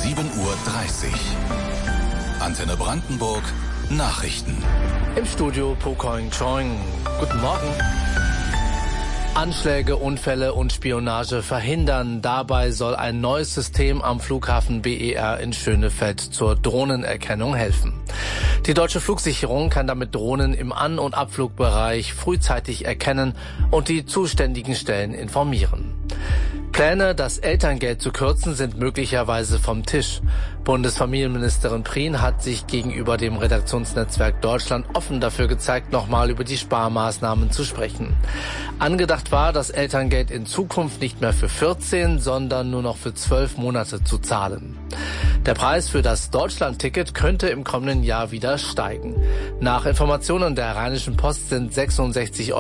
7:30 Uhr. Antenne Brandenburg Nachrichten. Im Studio Pokoing Choing. Guten Morgen. Anschläge, Unfälle und Spionage verhindern. Dabei soll ein neues System am Flughafen BER in Schönefeld zur Drohnenerkennung helfen. Die deutsche Flugsicherung kann damit Drohnen im An- und Abflugbereich frühzeitig erkennen und die zuständigen Stellen informieren. Pläne, das Elterngeld zu kürzen, sind möglicherweise vom Tisch. Bundesfamilienministerin Prien hat sich gegenüber dem Redaktionsnetzwerk Deutschland offen dafür gezeigt, nochmal über die Sparmaßnahmen zu sprechen. Angedacht war, das Elterngeld in Zukunft nicht mehr für 14, sondern nur noch für 12 Monate zu zahlen. Der Preis für das Deutschland-Ticket könnte im kommenden Jahr wieder steigen. Nach Informationen der Rheinischen Post sind 66,90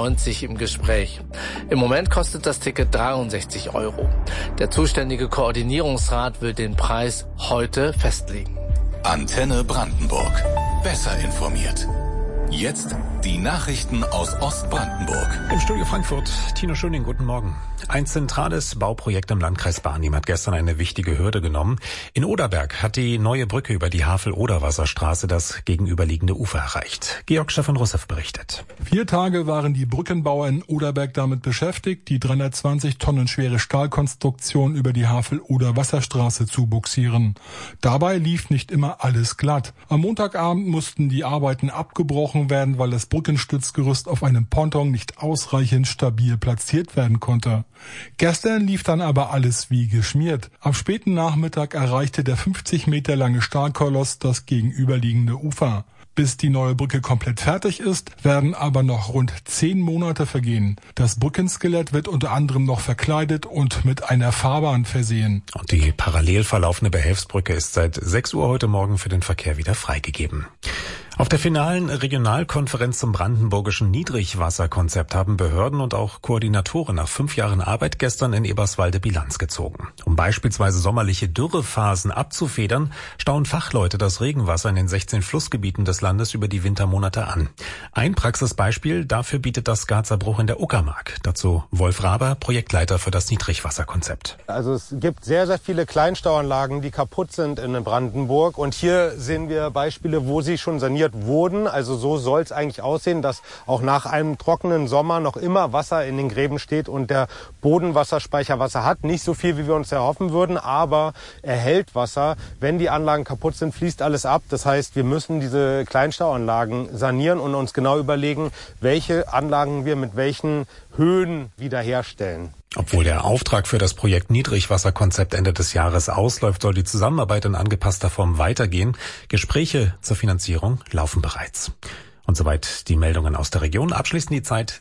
€ im Gespräch. Im Moment kostet das Ticket 63 €. Der zuständige Koordinierungsrat will den Preis heute festlegen. Antenne Brandenburg. Besser informiert. Jetzt die Nachrichten aus Ostbrandenburg. Im Studio Frankfurt, Tino Schöning, guten Morgen. Ein zentrales Bauprojekt im Landkreis Barnim hat gestern eine wichtige Hürde genommen. In Oderberg hat die neue Brücke über die Havel-Oder-Wasserstraße das gegenüberliegende Ufer erreicht. Georg Stefan Russev berichtet. 4 Tage waren die Brückenbauer in Oderberg damit beschäftigt, die 320 Tonnen schwere Stahlkonstruktion über die Havel-Oder-Wasserstraße zu bugsieren. Dabei lief nicht immer alles glatt. Am Montagabend mussten die Arbeiten abgebrochen werden, weil das Brückenstützgerüst auf einem Ponton nicht ausreichend stabil platziert werden konnte. Gestern lief dann aber alles wie geschmiert. Am späten Nachmittag erreichte der 50 Meter lange Stahlkoloss das gegenüberliegende Ufer. Bis die neue Brücke komplett fertig ist, werden aber noch rund 10 Monate vergehen. Das Brückenskelett wird unter anderem noch verkleidet und mit einer Fahrbahn versehen. Und die parallel verlaufende Behelfsbrücke ist seit 6 Uhr heute Morgen für den Verkehr wieder freigegeben. Auf der finalen Regionalkonferenz zum brandenburgischen Niedrigwasserkonzept haben Behörden und auch Koordinatoren nach 5 Jahren Arbeit gestern in Eberswalde Bilanz gezogen. Um beispielsweise sommerliche Dürrephasen abzufedern, stauen Fachleute das Regenwasser in den 16 Flussgebieten des Landes über die Wintermonate an. Ein Praxisbeispiel dafür bietet das Garzer Bruch in der Uckermark. Dazu Wolf Raber, Projektleiter für das Niedrigwasserkonzept. Also es gibt sehr, sehr viele Kleinstauanlagen, die kaputt sind in Brandenburg. Und hier sehen wir Beispiele, wo sie schon saniert wurden. Also so soll es eigentlich aussehen, dass auch nach einem trockenen Sommer noch immer Wasser in den Gräben steht und der Bodenwasserspeicher Wasser hat. Nicht so viel, wie wir uns erhoffen würden, aber er hält Wasser. Wenn die Anlagen kaputt sind, fließt alles ab. Das heißt, wir müssen diese Kleinstauanlagen sanieren und uns genau überlegen, welche Anlagen wir mit welchen Höhen wiederherstellen. Obwohl der Auftrag für das Projekt Niedrigwasserkonzept Ende des Jahres ausläuft, soll die Zusammenarbeit in angepasster Form weitergehen. Gespräche zur Finanzierung laufen bereits. Und soweit die Meldungen aus der Region. Abschließend die Zeit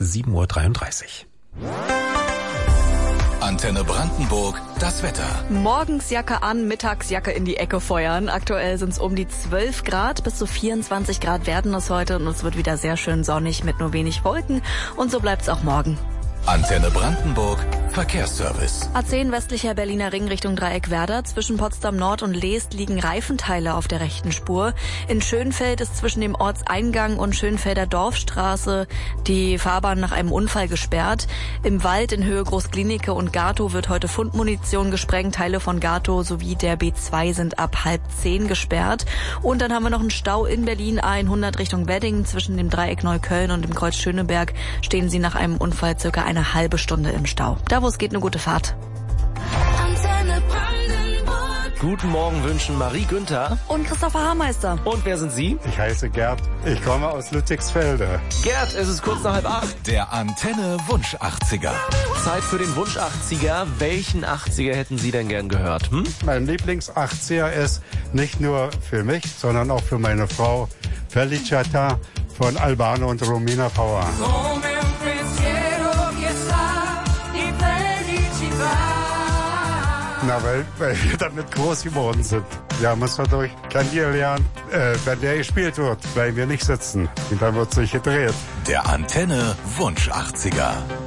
7:33 Uhr. Antenne Brandenburg, das Wetter. Morgens Jacke an, mittags Jacke in die Ecke feuern. Aktuell sind es um die 12 Grad, bis zu 24 Grad werden es heute und es wird wieder sehr schön sonnig mit nur wenig Wolken und so bleibt es auch morgen. Antenne Brandenburg, Verkehrsservice. A10 westlicher Berliner Ring Richtung Dreieck Werder. Zwischen Potsdam Nord und Leest liegen Reifenteile auf der rechten Spur. In Schönfeld ist zwischen dem Ortseingang und Schönfelder Dorfstraße die Fahrbahn nach einem Unfall gesperrt. Im Wald in Höhe Großklinike und Gatow wird heute Fundmunition gesprengt. Teile von Gatow sowie der B2 sind ab 9:30 gesperrt. Und dann haben wir noch einen Stau in Berlin A100 Richtung Wedding. Zwischen dem Dreieck Neukölln und dem Kreuz Schöneberg stehen sie nach einem Unfall circa eine halbe Stunde im Stau. Da, wo es geht, eine gute Fahrt. Guten Morgen wünschen Marie Günther Und Christopher Haarmeister. Und wer sind Sie? Ich heiße Gerd. Ich komme aus Ludwigsfelde. Gerd, es ist kurz nach 7:30. Der Antenne Wunsch 80er. Zeit für den Wunsch 80er. Welchen 80er hätten Sie denn gern gehört? Mein Lieblings-80er ist nicht nur für mich, sondern auch für meine Frau Felicita von Albano und Romina Power. Na, weil wir damit groß geworden sind. Wir haben uns dadurch kennengelernt, wenn der gespielt wird, weil wir nicht sitzen. Und dann wird sich gedreht. Der Antenne Wunsch 80er.